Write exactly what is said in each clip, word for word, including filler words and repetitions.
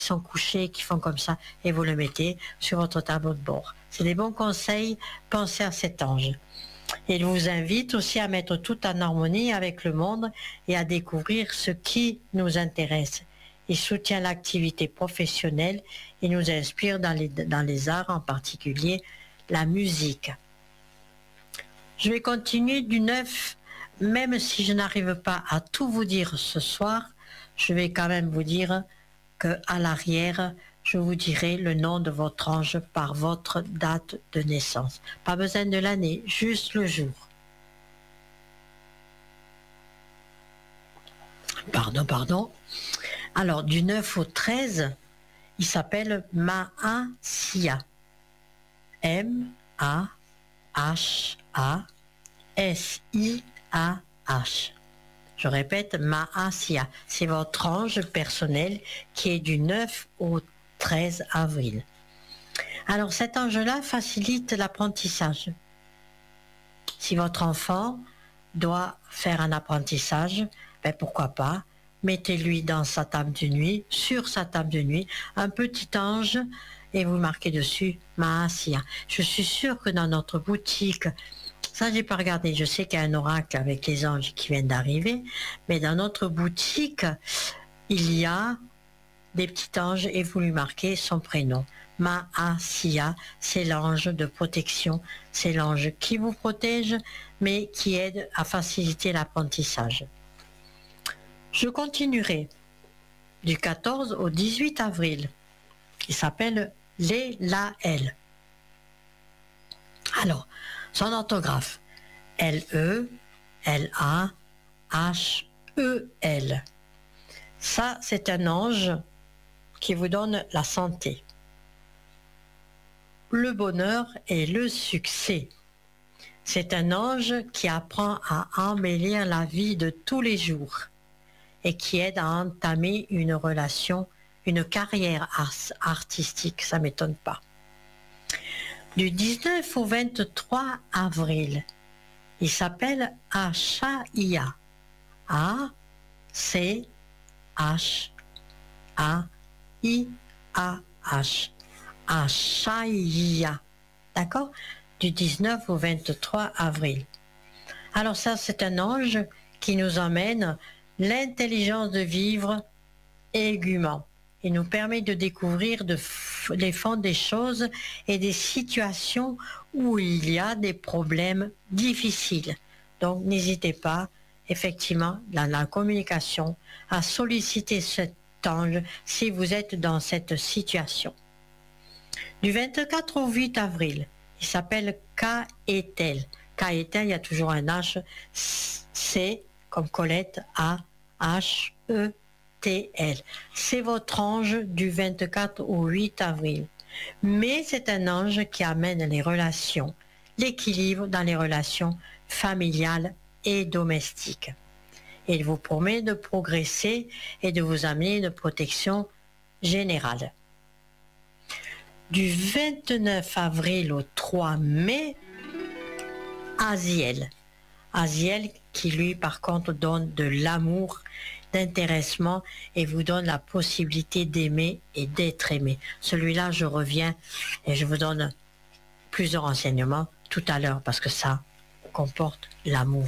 sont couchés, qui font comme ça, et vous le mettez sur votre tableau de bord. C'est des bons conseils, pensez à cet ange. Il vous invite aussi à mettre tout en harmonie avec le monde et à découvrir ce qui nous intéresse. Il soutient l'activité professionnelle et nous inspire dans les, dans les arts, en particulier la musique. Je vais continuer du neuf, même si je n'arrive pas à tout vous dire ce soir, je vais quand même vous dire qu'à l'arrière, je vous dirai le nom de votre ange par votre date de naissance. Pas besoin de l'année, juste le jour. Pardon, pardon. Alors, du neuf au treize, il s'appelle Mahasia. M A H A S I A H. Je répète, Mahasia. C'est votre ange personnel qui est du neuf au treize avril. Alors, cet ange-là facilite l'apprentissage. Si votre enfant doit faire un apprentissage, ben pourquoi pas, mettez-lui dans sa table de nuit, sur sa table de nuit, un petit ange et vous marquez dessus Mahasia. Je suis sûre que dans notre boutique, ça j'ai pas regardé, je sais qu'il y a un oracle avec les anges qui viennent d'arriver, mais dans notre boutique, il y a des petits anges et vous lui marquez son prénom. Mahasia, c'est l'ange de protection, c'est l'ange qui vous protège, mais qui aide à faciliter l'apprentissage. Je continuerai du quatorze au dix-huit avril. Il s'appelle Lélaël. Alors, son orthographe, L E L A H E L. Ça, c'est un ange qui vous donne la santé, le bonheur et le succès. C'est un ange qui apprend à embellir la vie de tous les jours et qui aide à entamer une relation, une carrière artistique, ça ne m'étonne pas. Du dix-neuf au vingt-trois avril, il s'appelle Achaïa. A C H A I A H. Achaïa. D'accord? Du dix-neuf au vingt-trois avril. Alors ça, c'est un ange qui nous emmène l'intelligence de vivre aiguement. Il nous permet de découvrir de f- les fonds des choses et des situations où il y a des problèmes difficiles. Donc n'hésitez pas, effectivement, dans la communication, à solliciter cet ange si vous êtes dans cette situation. Du vingt-quatre au huit avril, il s'appelle Kaetel. Kaetel, il y a toujours un H, C comme Colette, A, H, E, T L. C'est votre ange du vingt-quatre au huit avril. Mais c'est un ange qui amène les relations, l'équilibre dans les relations familiales et domestiques. Il vous promet de progresser et de vous amener une protection générale. Du vingt-neuf avril au trois mai, Aziel. Aziel qui lui par contre donne de l'amour, d'intéressement et vous donne la possibilité d'aimer et d'être aimé. Celui-là, je reviens et je vous donne plusieurs renseignements tout à l'heure parce que ça comporte l'amour.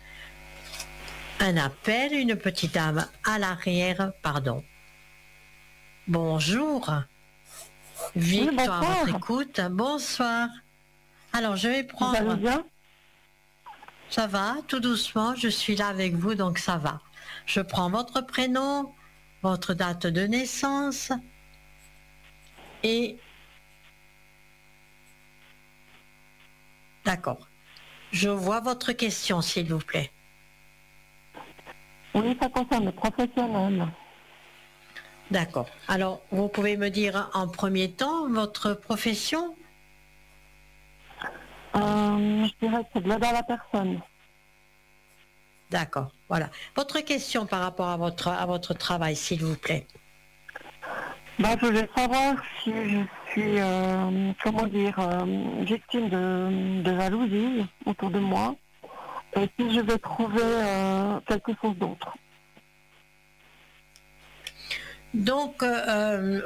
Un appel, une petite dame à l'arrière, pardon. Bonjour. Victoire, oui, votre écoute. Bonsoir. Alors, je vais prendre... Vous allez bien ? Ça va, tout doucement, je suis là avec vous, donc ça va. Je prends votre prénom, votre date de naissance et... D'accord. Je vois votre question, s'il vous plaît. Oui, ça concerne le professionnel. D'accord. Alors, vous pouvez me dire en premier temps votre profession ? Euh, je dirais que c'est de l'aide à la personne. D'accord, voilà. Votre question par rapport à votre, à votre travail, s'il vous plaît. Ben, je voulais savoir si je suis, euh, comment dire, euh, victime de, de jalousie autour de moi et si je vais trouver euh, quelque chose d'autre. Donc, euh,